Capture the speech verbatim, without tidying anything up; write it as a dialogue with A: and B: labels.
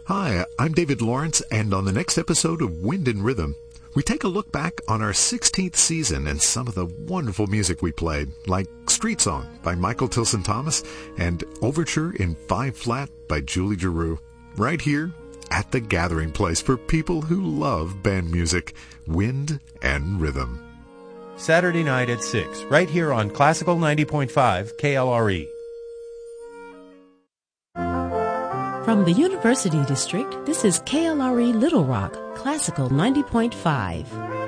A: Hi, I'm David Lawrence, and on the next episode of Wind and Rhythm, we take a look back on our sixteenth season and some of the wonderful music we played, like Street Song by Michael Tilson Thomas and Overture in five flat by Julie Giroux, right here at the gathering place for people who love band music, Wind and Rhythm.
B: Saturday night at six, right here on Classical ninety point five K L R E.
C: From the University District, this is K L R E Little Rock, Classical ninety point five.